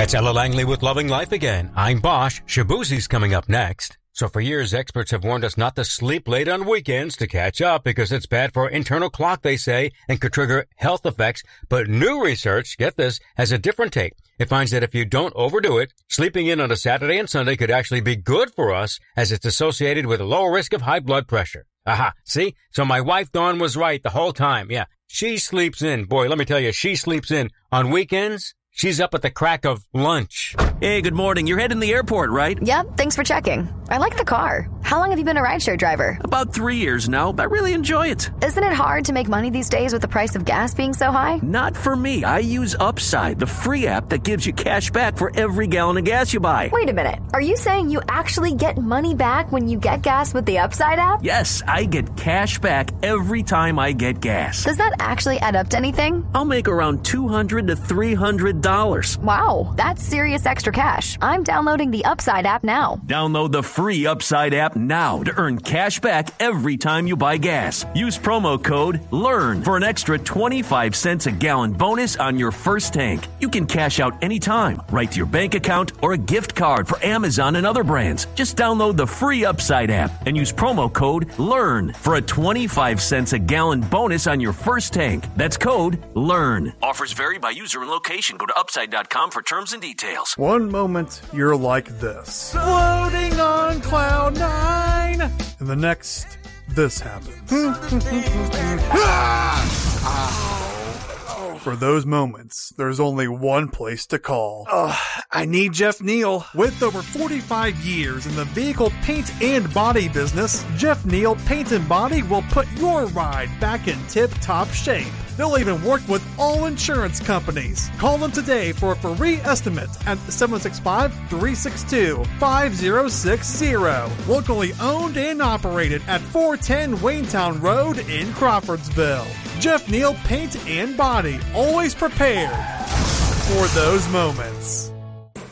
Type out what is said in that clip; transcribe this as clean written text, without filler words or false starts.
That's Ella Langley with Loving Life Again. I'm Bosch. Shabuzi's coming up next. So for years, experts have warned us not to sleep late on weekends to catch up because it's bad for our internal clock, they say, and could trigger health effects. But new research, get this, has a different take. It finds that if you don't overdo it, sleeping in on a Saturday and Sunday could actually be good for us as it's associated with a lower risk of high blood pressure. Aha, see? So my wife Dawn was right the whole time. Yeah, she sleeps in. Boy, let me tell you, she sleeps in. On weekends, she's up at the crack of lunch. Hey, good morning. You're heading to the airport, right? Yep, thanks for checking. I like the car. How long have you been a rideshare driver? About 3 years now. I really enjoy it. Isn't it hard to make money these days with the price of gas being so high? Not for me. I use Upside, the free app that gives you cash back for every gallon of gas you buy. Wait a minute. Are you saying you actually get money back when you get gas with the Upside app? Yes, I get cash back every time I get gas. Does that actually add up to anything? I'll make around $200 to $300. Wow, that's serious extra cash. I'm downloading the Upside app now. Download the free Upside app now to earn cash back every time you buy gas. Use promo code LEARN for an extra 25 cents a gallon bonus on your first tank. You can cash out anytime, right to your bank account or a gift card for Amazon and other brands. Just download the free Upside app and use promo code LEARN for a 25 cents a gallon bonus on your first tank. That's code LEARN. Offers vary by user and location. Go to upside.com for terms and details. One moment, you're like this, floating on cloud nine. And the next, this happens. For those moments, there's only one place to call. I need Jeff Neal. With over 45 years in the vehicle paint and body business, Jeff Neal Paint and Body will put your ride back in tip-top shape. They'll even work with all insurance companies. Call them today for a free estimate at 765-362-5060. Locally owned and operated at 410 Waynetown Road in Crawfordsville. Jeff Neal Paint and Body, always prepared for those moments.